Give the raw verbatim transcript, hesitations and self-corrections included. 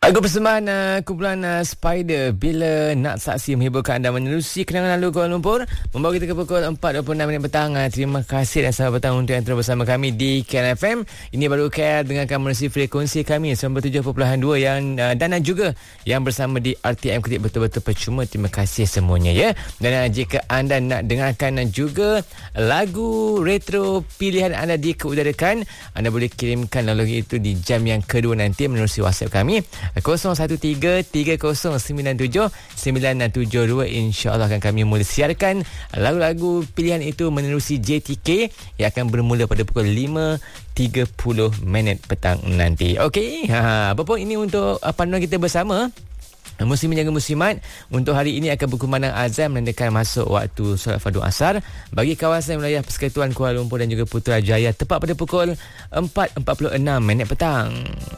Lagu persembahan uh, kumpulan uh, Spider Bila Nak Saksi menghiburkan anda menerusi kenangan lalu Kuala Lumpur, membawa kita ke pukul empat dua puluh enam minit petang. Uh, terima kasih dan selamat petang untuk yang terus bersama kami di K L F M. Ini baru K L dengarkan menerusi frekuensi kami sembilan puluh tujuh perpuluhan dua yang uh, dan juga yang bersama di R T M Ketik betul-betul percuma. Terima kasih semuanya ya. Dan uh, jika anda nak dengarkan uh, juga lagu retro pilihan anda dikeudarakan, anda boleh kirimkan lagu itu di jam yang kedua nanti menerusi WhatsApp kami kosong satu tiga tiga kosong sembilan tujuh sembilan tujuh dua. InsyaAllah akan kami mula siarkan lagu-lagu pilihan itu menerusi J T K yang akan bermula pada pukul lima tiga puluh minit petang nanti. Okey, ha, apa pun ini untuk uh, panduan kita bersama. Musim menjaga musimat untuk hari ini akan berkumandang azan menandakan masuk waktu solat fardu asar bagi kawasan wilayah Persekutuan Kuala Lumpur dan juga Putrajaya tepat pada pukul empat empat puluh enam minit petang.